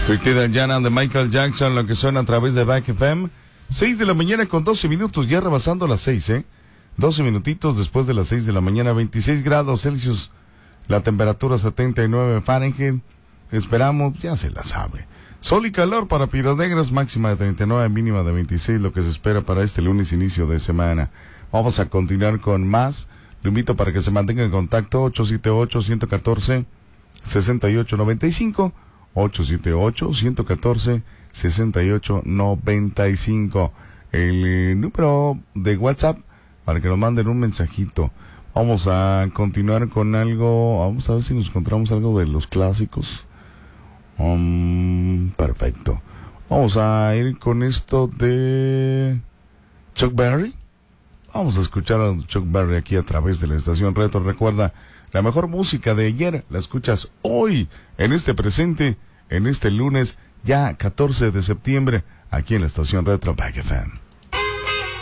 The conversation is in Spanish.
Pretty Diana de Michael Jackson, lo que suena a través de Back FM. 6 de la mañana con 12 minutos, ya rebasando las 6, 12 minutitos después de las 6 de la mañana, 26 grados Celsius, la temperatura 79 Fahrenheit. Esperamos, ya se la sabe. Sol y calor para Piedras Negras, máxima de 39, mínima de 26, lo que se espera para este lunes, inicio de semana. Vamos a continuar con más. Lo invito para que se mantenga en contacto, 878-114-6895, 878-114-6895. El número de WhatsApp para que nos manden un mensajito. Vamos a continuar con algo, vamos a ver si nos encontramos algo de los clásicos. Perfecto. Vamos a ir con esto de Chuck Berry. Vamos a escuchar a Chuck Berry aquí a través de la estación Retro. Recuerda, la mejor música de ayer la escuchas hoy, en este presente, en este lunes, ya 14 de septiembre, aquí en la estación Retro Back FM.